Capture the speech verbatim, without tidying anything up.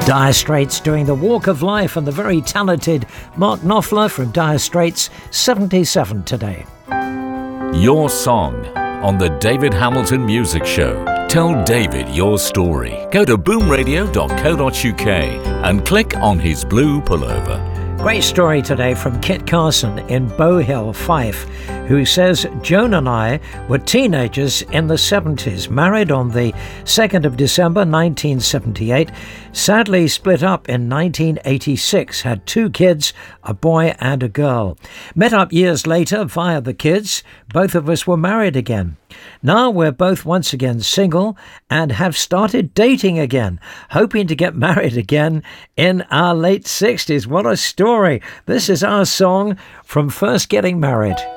Dire Straits doing the Walk of Life, and the very talented Mark Knopfler from Dire Straits, seventy-seven today. Your song on the David Hamilton Music Show. Tell David your story. Go to boom radio dot co dot uk and click on his blue pullover. Great story today from Kit Carson in Bow Hill, Fife, who says, Joan and I were teenagers in the seventies, married on the second of December nineteen seventy-eight, sadly split up in nineteen eighty-six, had two kids, a boy and a girl. Met up years later via the kids. Both of us were married again. Now we're both once again single and have started dating again, hoping to get married again in our late sixties. What a story. This is our song from first getting married.